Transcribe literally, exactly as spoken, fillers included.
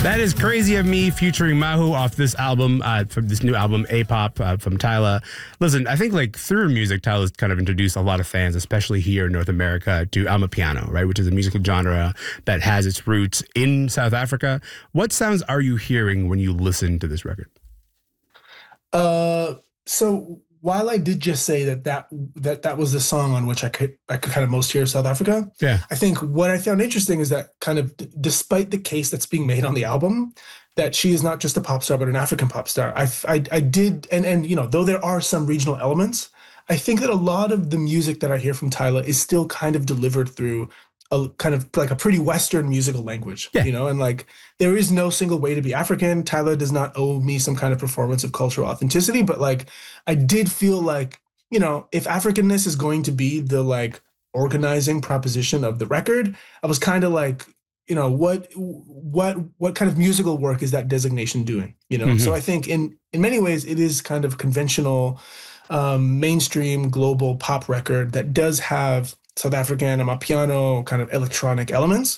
That is Crazy of Me featuring Mahu off this album, uh, from this new album, A-Pop, uh, from Tyla. Listen, I think like through her music, Tyla's kind of introduced a lot of fans, especially here in North America, to Amapiano, right? Which is a musical genre that has its roots in South Africa. What sounds are you hearing when you listen to this record? Uh, so while I did just say that that that that was the song on which I could I could kind of most hear South Africa, yeah, I think what I found interesting is that kind of d- despite the case that's being made on the album, that she is not just a pop star but an African pop star. I I, I did and and you know though there are some regional elements, I think that a lot of the music that I hear from Tyla is still kind of delivered through a kind of like a pretty Western musical language, yeah. you know, and like there is no single way to be African. Tyla does not owe me some kind of performance of cultural authenticity, but like I did feel like, you know, if Africanness is going to be the like organizing proposition of the record, I was kind of like, you know, what what what kind of musical work is that designation doing? You know, mm-hmm. So I think in in many ways it is kind of conventional, um, mainstream global pop record that does have South African, Amapiano, kind of electronic elements,